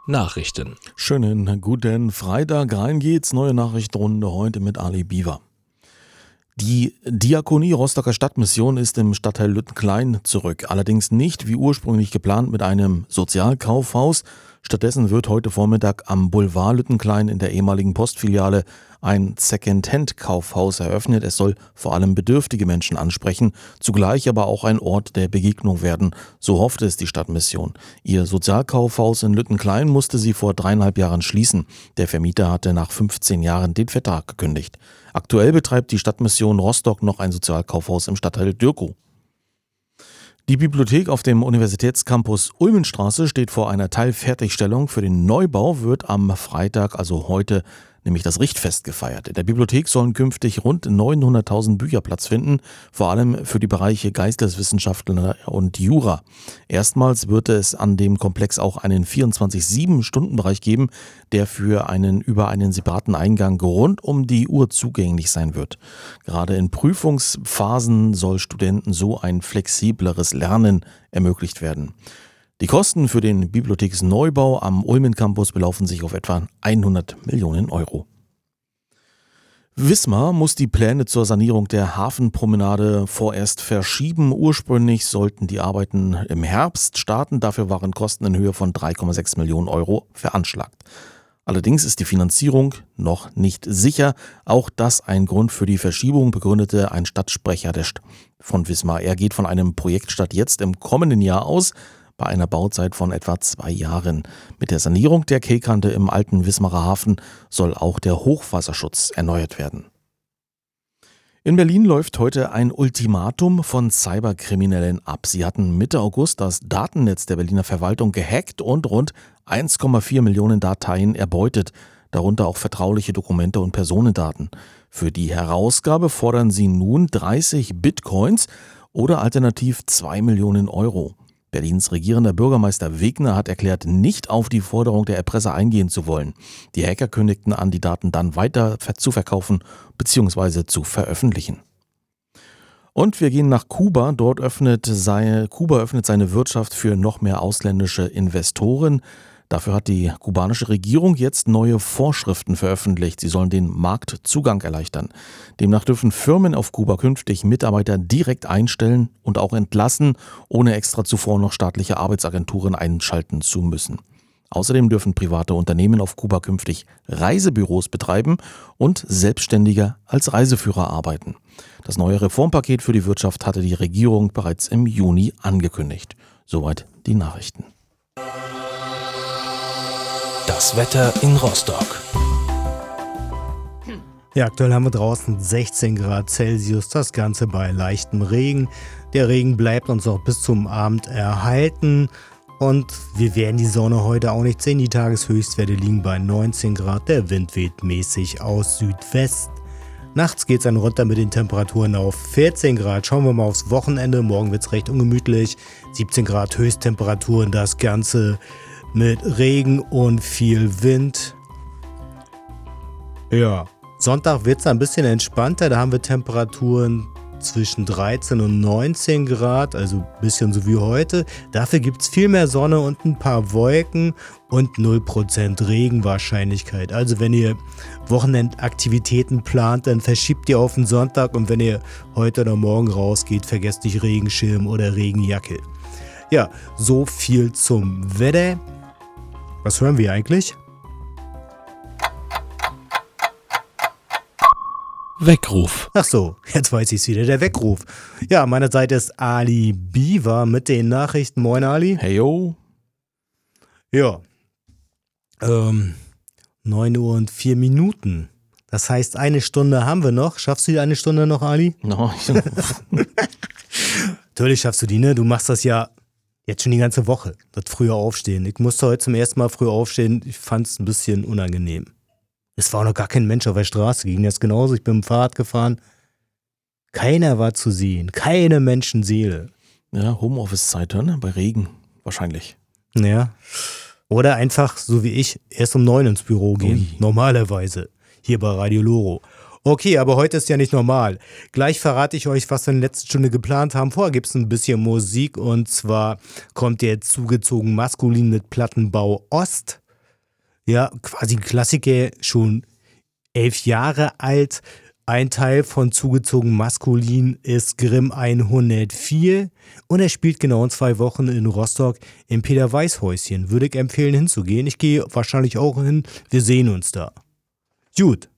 Nachrichten. Schönen guten Freitag, rein geht's. Neue Nachrichtenrunde heute mit Ali Biwa. Die Diakonie Rostocker Stadtmission ist im Stadtteil Lüttenklein zurück. Allerdings nicht wie ursprünglich geplant mit einem Sozialkaufhaus. Stattdessen wird heute Vormittag am Boulevard Lüttenklein in der ehemaligen Postfiliale ein Second-Hand-Kaufhaus eröffnet. Es soll vor allem bedürftige Menschen ansprechen, zugleich aber auch ein Ort der Begegnung werden. So hoffte es die Stadtmission. Ihr Sozialkaufhaus in Lüttenklein musste sie vor 3,5 Jahren schließen. Der Vermieter hatte nach 15 Jahren den Vertrag gekündigt. Aktuell betreibt die Stadtmission Rostock noch ein Sozialkaufhaus im Stadtteil Dürkow. Die Bibliothek auf dem Universitätscampus Ulmenstraße steht vor einer Teilfertigstellung. Für den Neubau wird am Freitag, also heute, nämlich das Richtfest gefeiert. In der Bibliothek sollen künftig rund 900.000 Bücher Platz finden, vor allem für die Bereiche Geisteswissenschaften und Jura. Erstmals wird es an dem Komplex auch einen 24-7-Stunden-Bereich geben, der für über einen separaten Eingang rund um die Uhr zugänglich sein wird. Gerade in Prüfungsphasen soll Studenten so ein flexibleres Lernen ermöglicht werden. Die Kosten für den Bibliotheksneubau am Ulmen Campus belaufen sich auf etwa 100 Millionen Euro. Wismar muss die Pläne zur Sanierung der Hafenpromenade vorerst verschieben. Ursprünglich sollten die Arbeiten im Herbst starten. Dafür waren Kosten in Höhe von 3,6 Millionen Euro veranschlagt. Allerdings ist die Finanzierung noch nicht sicher. Auch das ein Grund für die Verschiebung, begründete ein Stadtsprecher von Wismar. Er geht von einem Projektstart jetzt im kommenden Jahr aus, bei einer Bauzeit von etwa 2 Jahren. Mit der Sanierung der Quaykante im alten Wismarer Hafen soll auch der Hochwasserschutz erneuert werden. In Berlin läuft heute ein Ultimatum von Cyberkriminellen ab. Sie hatten Mitte August das Datennetz der Berliner Verwaltung gehackt und rund 1,4 Millionen Dateien erbeutet, darunter auch vertrauliche Dokumente und Personendaten. Für die Herausgabe fordern sie nun 30 Bitcoins oder alternativ 2 Millionen Euro. Berlins regierender Bürgermeister Wegner hat erklärt, nicht auf die Forderung der Erpresser eingehen zu wollen. Die Hacker kündigten an, die Daten dann weiter zu verkaufen bzw. zu veröffentlichen. Und wir gehen nach Kuba. Kuba öffnet seine Wirtschaft für noch mehr ausländische Investoren. Dafür hat die kubanische Regierung jetzt neue Vorschriften veröffentlicht. Sie sollen den Marktzugang erleichtern. Demnach dürfen Firmen auf Kuba künftig Mitarbeiter direkt einstellen und auch entlassen, ohne extra zuvor noch staatliche Arbeitsagenturen einschalten zu müssen. Außerdem dürfen private Unternehmen auf Kuba künftig Reisebüros betreiben und Selbstständiger als Reiseführer arbeiten. Das neue Reformpaket für die Wirtschaft hatte die Regierung bereits im Juni angekündigt. Soweit die Nachrichten. Das Wetter in Rostock. Ja, aktuell haben wir draußen 16 Grad Celsius, das Ganze bei leichtem Regen. Der Regen bleibt uns auch bis zum Abend erhalten und wir werden die Sonne heute auch nicht sehen. Die Tageshöchstwerte liegen bei 19 Grad, der Wind weht mäßig aus Südwest. Nachts geht es dann runter mit den Temperaturen auf 14 Grad. Schauen wir mal aufs Wochenende, morgen wird es recht ungemütlich. 17 Grad Höchsttemperaturen, das Ganze mit Regen und viel Wind. Ja, Sonntag wird es ein bisschen entspannter. Da haben wir Temperaturen zwischen 13 und 19 Grad, also ein bisschen so wie heute. Dafür gibt es viel mehr Sonne und ein paar Wolken und 0% Regenwahrscheinlichkeit. Also wenn ihr Wochenendaktivitäten plant, dann verschiebt ihr auf den Sonntag und wenn ihr heute oder morgen rausgeht, vergesst nicht Regenschirm oder Regenjacke. Ja, so viel zum Wetter. Was hören wir eigentlich? Weckruf. Ach so, jetzt weiß ich es wieder, der Weckruf. Ja, an meiner Seite ist Ali Biwa mit den Nachrichten. Moin Ali. Hey yo. Ja, 9 Uhr und 4 Minuten. Das heißt, 1 Stunde haben wir noch. Schaffst du die 1 Stunde noch, Ali? No. Natürlich schaffst du die, ne? Du machst das ja jetzt schon die ganze Woche, das frühe Aufstehen. Ich musste heute zum ersten Mal früh aufstehen. Ich fand es ein bisschen unangenehm. Es war noch gar kein Mensch auf der Straße. Ging jetzt genauso. Ich bin mit dem Fahrrad gefahren. Keiner war zu sehen. Keine Menschenseele. Ja, Homeoffice-Zeit, ne? Bei Regen wahrscheinlich. Ja. Oder einfach, so wie ich, erst um 9 ins Büro gehen. Ui. Normalerweise. Hier bei Radio Loro. Okay, aber heute ist ja nicht normal. Gleich verrate ich euch, was wir in der letzten Stunde geplant haben. Vorher gibt es ein bisschen Musik und zwar kommt der zugezogen maskulin mit Plattenbau Ost. Ja, quasi ein Klassiker, schon 11 Jahre alt. Ein Teil von Zugezogen Maskulin ist Grimm 104 und er spielt genau in 2 Wochen in Rostock im Peter-Weiß-Häuschen. Würde ich empfehlen hinzugehen. Ich gehe wahrscheinlich auch hin. Wir sehen uns da. Gut.